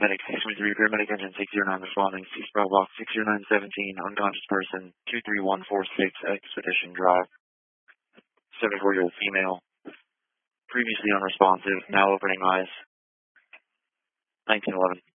Medic 623, paramedic engine 609 responding, 6 Bravo Box 60917, unconscious person, 23146, Expedition Drive, 74-year-old female, previously unresponsive, now opening eyes, 1911.